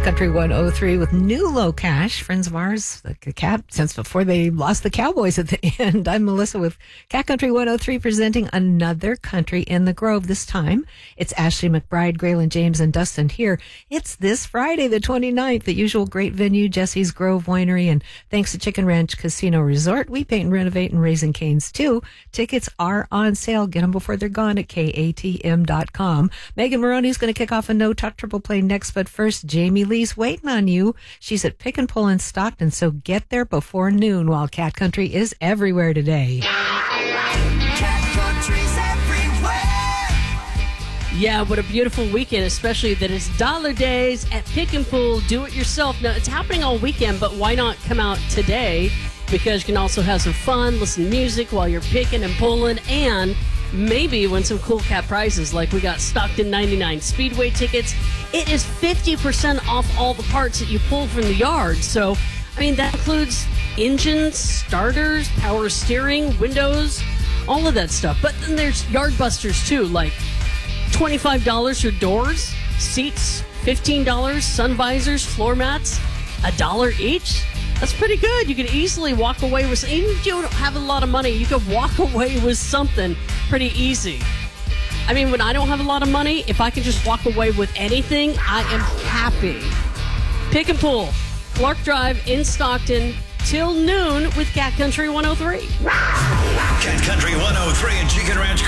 Country 103 with new Low Cash, friends of ours, the Cat, since before they lost the Cowboys at the end. I'm Melissa with Cat Country 103 presenting Another Country in the Grove. This time, it's Ashley McBride, Graylin James, and Dustin here. It's this Friday, the 29th, the usual great venue, Jesse's Grove Winery, and thanks to Chicken Ranch Casino Resort, we paint and renovate and Raising Cane's too. Tickets are on sale. Get them before they're gone at KATM.com. Megan Maroney's going to kick off a No Talk Triple Play next, but first, Jamie Lee's waiting on you. She's at Pick and Pull in Stockton, so get there before noon while Cat Country is everywhere today. Cat Country's everywhere. Yeah, what a beautiful weekend, especially that it's Dollar Days at Pick and Pull Do-It-Yourself. Now, it's happening all weekend, but why not come out today? Because you can also have some fun, listen to music while you're picking and pulling, and maybe win some cool cat prizes like we got Stockton 99 Speedway tickets. It is 50% off all the parts that you pull from the yard. So, I mean, that includes engines, starters, power steering, windows, all of that stuff. But then there's yard busters too, like $25 for doors, seats, $15, sun visors, floor mats, $1 each. That's pretty good. You can easily walk away with, even if you don't have a lot of money, you can walk away with something pretty easy. I mean, when I don't have a lot of money, if I can just walk away with anything, I am happy. Pick and Pull, Clark Drive in Stockton, till noon with Cat Country 103. Cat Country 103 and Chicken Ranch